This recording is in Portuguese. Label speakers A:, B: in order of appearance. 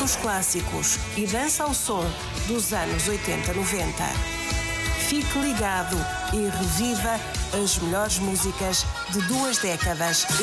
A: os clássicos e dança ao som dos anos 80-90. Fique ligado e reviva as melhores músicas de 2 décadas